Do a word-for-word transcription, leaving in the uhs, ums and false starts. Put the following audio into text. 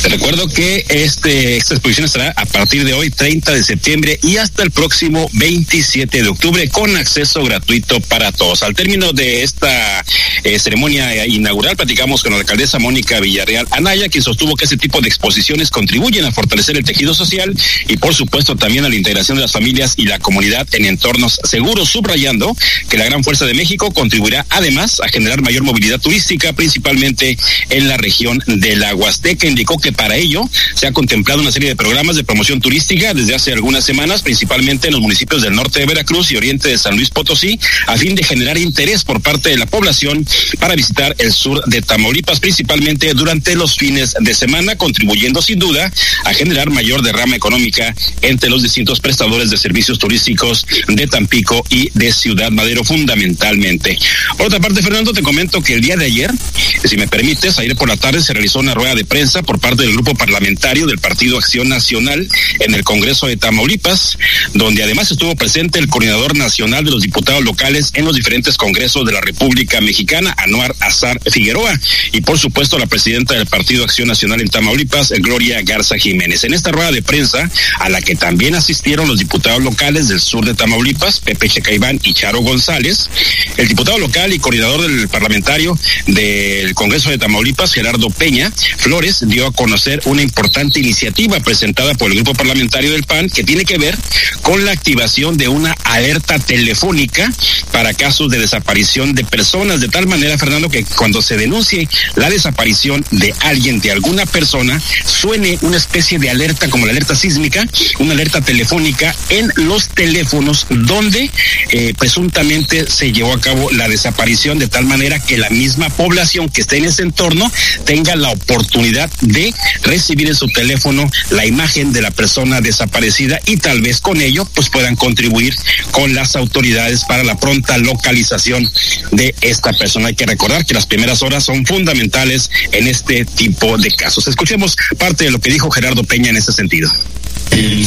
Te recuerdo que este, esta exposición estará a partir de hoy, treinta de septiembre, y hasta el próximo veintisiete de octubre, con acceso gratuito para todos. Al término de esta eh, ceremonia inaugural, platicamos con la alcaldesa Mónica Villarreal Anaya, quien sostuvo que ese tipo de exposiciones contribuyen a fortalecer el tejido social y, por supuesto, también a la integración de las familias y la comunidad en entornos seguros, subrayando que la Gran Fuerza de México contribuirá además a generar mayor movilidad turística, principalmente en la región de la Huasteca. Indicó que para ello se ha contemplado una serie de programas de promoción turística desde hace algunas semanas, principalmente en los municipios del norte de Veracruz y oriente de San Luis Potosí, a fin de generar interés por parte de la población para visitar el sur de Tamaulipas, principalmente durante los fines de semana, contribuyendo sin duda a generar mayor derrama económica entre los distintos prestadores de servicios turísticos de Tampico y de Ciudad Madero, fundamentalmente. Por otra parte, Fernando, te comento que el día de ayer, si me permites, ayer por la tarde se realizó una rueda de prensa por parte del grupo parlamentario del Partido Acción Nacional en el Congreso de Tamaulipas, donde además estuvo presente el coordinador nacional de los diputados locales en los diferentes congresos de la República Mexicana, Anuar Azar Figueroa, y por supuesto la presidenta del Partido Acción Nacional en Tamaulipas, Gloria Garza Jiménez. En esta rueda de prensa, a la que también asistieron los diputados locales del sur de Tamaulipas, Pepe Checaibán y Charo González, el diputado local y coordinador del parlamentario del Congreso de Tamaulipas, Gerardo Peña Flores, dio a conocer una importante iniciativa presentada por el grupo parlamentario del P A N que tiene que ver con la activación de una alerta telefónica para casos de desaparición de personas, de tal manera, Fernando, que cuando se denuncie la desaparición de alguien, de alguna persona, suene una especie de alerta como la alerta sísmica, una alerta telefónica en los teléfonos donde eh, presuntamente se llevó a cabo la desaparición, de tal manera que la misma población que esté en ese entorno tenga la oportunidad de recibir en su teléfono la imagen de la persona desaparecida y tal vez con ello pues puedan contribuir con las autoridades para la pronta localización de esta persona. Hay que recordar que las primeras horas son fundamentales en este tipo de casos. Escuchemos parte de lo que dijo Gerardo Peña en ese sentido. El